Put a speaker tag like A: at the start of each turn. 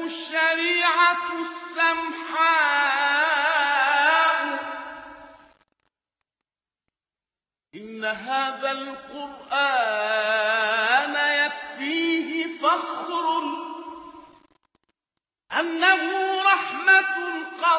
A: الشريعة السمحاء إن هذا القرآن يكفيه فخر أنه رحمة